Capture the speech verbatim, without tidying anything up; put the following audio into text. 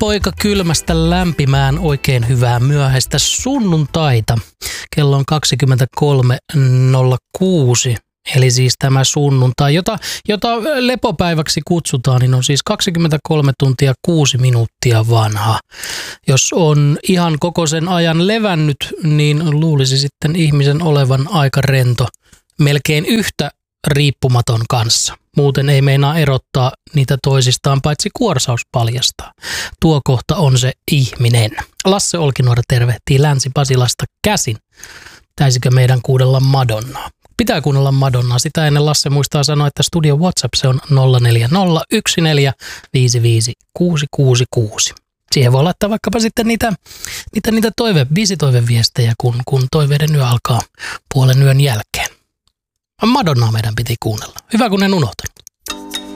poika kylmästä lämpimään, oikein hyvää myöhäistä sunnuntaita. Kello on kaksikymmentäkolme nolla kuusi, eli siis tämä sunnuntai, jota, jota lepopäiväksi kutsutaan, niin on siis kaksikymmentäkolme tuntia kuusi minuuttia vanha. Jos on ihan koko sen ajan levännyt, niin luulisi sitten ihmisen olevan aika rento, melkein yhtä riippumaton kanssa. Muuten ei meinaa erottaa niitä toisistaan, paitsi kuorsaus paljastaa. Tuo kohta on se ihminen. Lasse Olkinuora tervehtii Länsi-Pasilasta käsin. Pitäisikö meidän kuunnella Madonnaa? Pitää kuunnella Madonnaa. Sitä ennen Lasse muistaa sanoa, että studio WhatsApp se on nolla neljä nolla yksi neljä viisi viisi kuusi kuusi kuusi. Siihen voi laittaa vaikkapa sitten niitä, niitä, niitä toive, biisitoiveviestejä, kun, kun toiveiden yö alkaa puolen yön jälkeen. Madonnaa meidän piti kuunnella. Hyvä, kun en unohtanut.